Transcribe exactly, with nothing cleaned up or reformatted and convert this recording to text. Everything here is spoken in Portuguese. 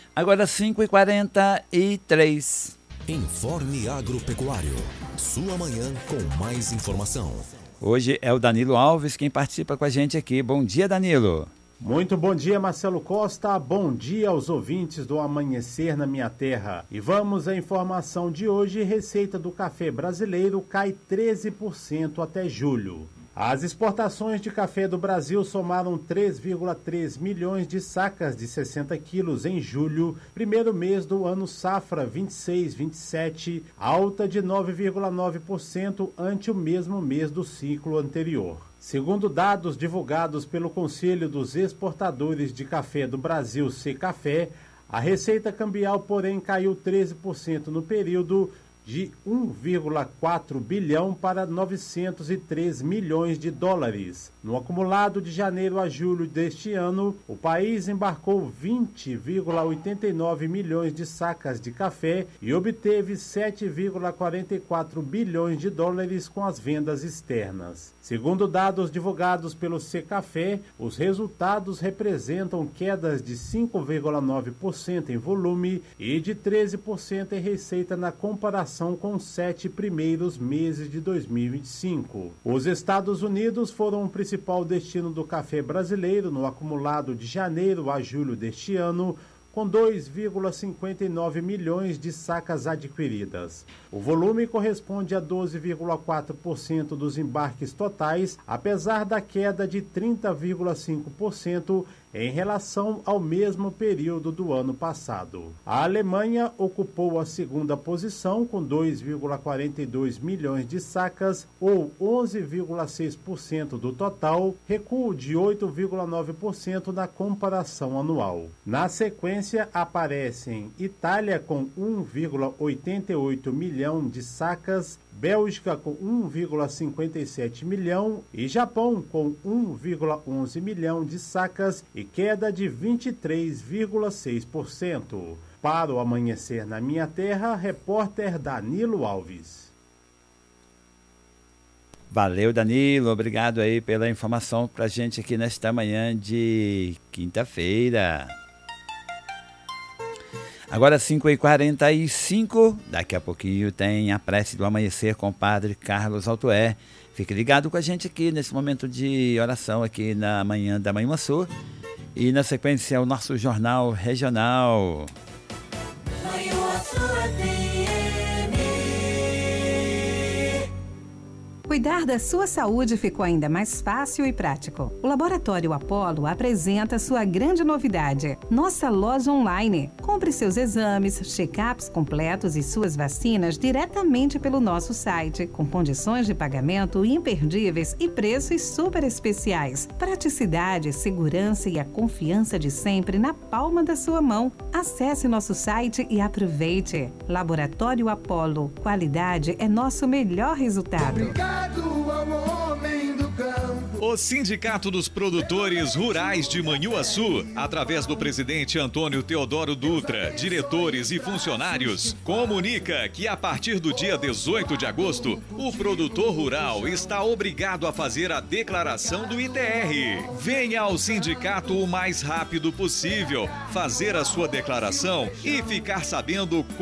Agora cinco e quarenta e três. Informe Agropecuário. Sua manhã com mais informação. Hoje é o Danilo Alves quem participa com a gente aqui. Bom dia, Danilo. Muito bom dia, Marcelo Costa. Bom dia aos ouvintes do Amanhecer na Minha Terra. E vamos à informação de hoje. Receita do café brasileiro cai treze por cento até julho. As exportações de café do Brasil somaram três vírgula três milhões de sacas de sessenta quilos em julho, primeiro mês do ano safra vinte e seis vinte e sete, alta de nove vírgula nove por cento ante o mesmo mês do ciclo anterior. Segundo dados divulgados pelo Conselho dos Exportadores de Café do Brasil, Secafé, a receita cambial, porém, caiu treze por cento no período, de um vírgula quatro bilhão para novecentos e três milhões de dólares. No acumulado de janeiro a julho deste ano, o país embarcou vinte vírgula oitenta e nove milhões de sacas de café e obteve sete vírgula quarenta e quatro bilhões de dólares com as vendas externas. Segundo dados divulgados pelo Secafé, os resultados representam quedas de cinco vírgula nove por cento em volume e de treze por cento em receita na comparação com os sete primeiros meses de dois mil e vinte e cinco. Os Estados Unidos foram o principal destino do café brasileiro no acumulado de janeiro a julho deste ano, com dois vírgula cinquenta e nove milhões de sacas adquiridas. O volume corresponde a doze vírgula quatro por cento dos embarques totais, apesar da queda de trinta vírgula cinco por cento em relação ao mesmo período do ano passado. A Alemanha ocupou a segunda posição com dois vírgula quarenta e dois milhões de sacas, ou onze vírgula seis por cento do total, recuo de oito vírgula nove por cento na comparação anual. Na sequência, aparecem Itália com um vírgula oitenta e oito milhão de sacas, Bélgica com um vírgula cinquenta e sete milhão e Japão com um vírgula onze milhão de sacas e queda de vinte e três vírgula seis por cento. Para o Amanhecer na Minha Terra, repórter Danilo Alves. Valeu, Danilo. Obrigado aí pela informação pra gente aqui nesta manhã de quinta-feira. Agora cinco e quarenta e cinco, daqui a pouquinho tem a prece do amanhecer com o padre Carlos Altoé. Fique ligado com a gente aqui nesse momento de oração aqui na manhã da Manhuaçu. E na sequência o nosso jornal regional. Cuidar da sua saúde ficou ainda mais fácil e prático. O Laboratório Apollo apresenta sua grande novidade, nossa loja online. Compre seus exames, check-ups completos e suas vacinas diretamente pelo nosso site, com condições de pagamento imperdíveis e preços super especiais. Praticidade, segurança e a confiança de sempre na palma da sua mão. Acesse nosso site e aproveite. Laboratório Apollo. Qualidade é nosso melhor resultado. O Sindicato dos Produtores Rurais de Manhuaçu, através do presidente Antônio Teodoro Dutra, diretores e funcionários, comunica que a partir do dia dezoito de agosto, o produtor rural está obrigado a fazer a declaração do I T R. Venha ao sindicato o mais rápido possível, fazer a sua declaração e ficar sabendo